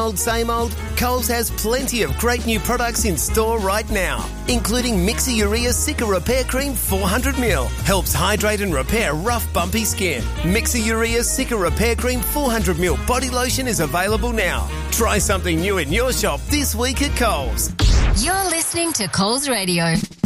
Old, same old? Coles has plenty of great new products in store right now, including Mixer Urea Cica Repair Cream 400ml. Helps hydrate and repair rough, bumpy skin. Mixer Urea Cica Repair Cream 400ml body lotion is available now. Try something new in your shop this week at Coles. You're listening to Coles Radio.